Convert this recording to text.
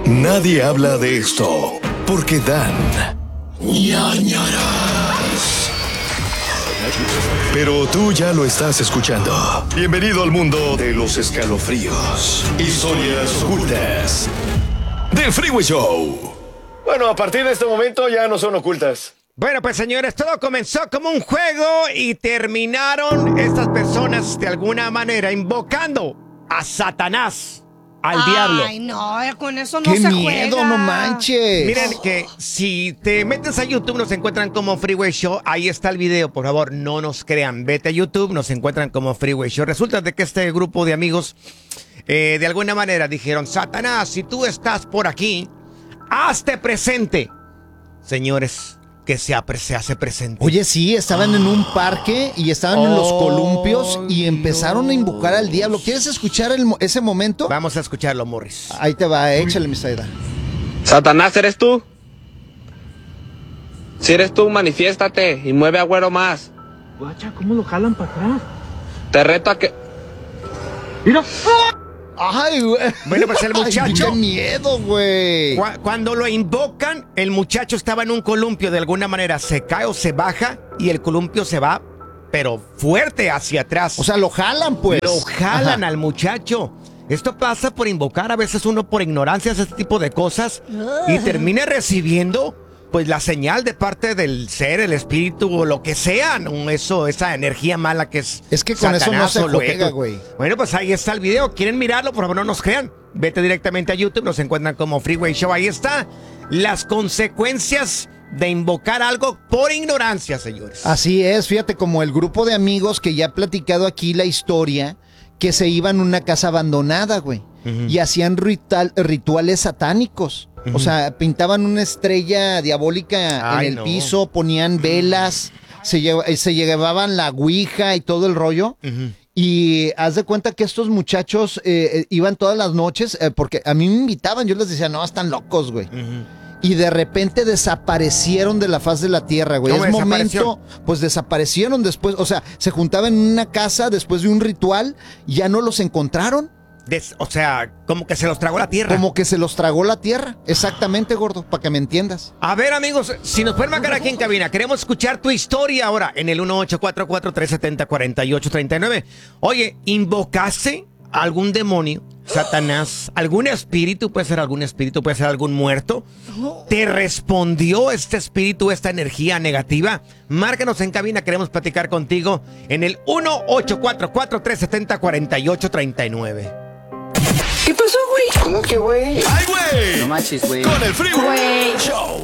Nadie habla de esto porque dan ñañaras. Pero tú ya lo estás escuchando. Bienvenido al mundo de los escalofríos, historias ocultas del Freeway Show. Bueno, a partir de este momento ya no son ocultas. Bueno, pues señores, todo comenzó como un juego y terminaron estas personas de alguna manera invocando a Satanás, al diablo. Ay, no, con eso no ¡Qué se miedo, juega. no manches! Miren que si te metes a YouTube nos encuentran como Freeway Show. Ahí está el video, por favor, no nos crean. Vete a YouTube, nos encuentran como Freeway Show. Resulta de que este grupo de amigos de alguna manera dijeron: Satanás, si tú estás por aquí, hazte presente. Señores, que se hace presente. Oye, sí, estaban en un parque y estaban en los columpios y empezaron a invocar al diablo. ¿Quieres escuchar ese momento? Vamos a escucharlo, Morris. Ahí te va, échale, mi Saida. Satanás, ¿eres tú? Si eres tú, manifiéstate y mueve a Güero más. Guacha, ¿cómo lo jalan para atrás? Te reto a que... ¡Mira! ¡Ay, güey! Bueno, pues el muchacho... ¡Qué miedo, güey! Cuando lo invocan, el muchacho estaba en un columpio, de alguna manera se cae o se baja y el columpio se va, pero fuerte hacia atrás. O sea, lo jalan, pues. Lo jalan al muchacho. Esto pasa por invocar, a veces uno por ignorancia hace este tipo de cosas y termina recibiendo pues la señal de parte del ser, el espíritu o lo que sea, ¿no? Esa energía mala que es. Es que con Satanás, eso no se o lo que juega, tú- güey. Bueno, pues ahí está el video. ¿Quieren mirarlo? Por favor, no nos crean. Vete directamente a YouTube, nos encuentran como Freeway Show. Ahí está las consecuencias de invocar algo por ignorancia, señores. Así es, fíjate, como el grupo de amigos que ya ha platicado aquí la historia, que se iban a una casa abandonada, güey, y hacían rituales satánicos. O sea, pintaban una estrella diabólica Ay, en el no. piso, ponían velas, se llevaban la ouija y todo el rollo. Y haz de cuenta que estos muchachos iban todas las noches, porque a mí me invitaban, yo les decía, no, están locos, güey. Y de repente desaparecieron de la faz de la tierra, güey. ¿Cómo Es desaparecieron? momento, pues desaparecieron después, o sea, se juntaban en una casa después de un ritual, ya no los encontraron, O sea, como que se los tragó la tierra. como que se los tragó la tierra. Exactamente, gordo, para que me entiendas. A ver, amigos, si nos pueden marcar aquí en cabina, queremos escuchar tu historia ahora en el 1844-370-4839. Oye, ¿invocaste algún demonio, Satanás, algún espíritu? Puede ser algún espíritu, puede ser algún muerto. ¿Te respondió este espíritu, esta energía negativa? Márcanos en cabina, queremos platicar contigo en el 1844-370-4839. ¿Qué pasó, güey? ¡Ay, güey! No manches, güey. Con el Freeway Show.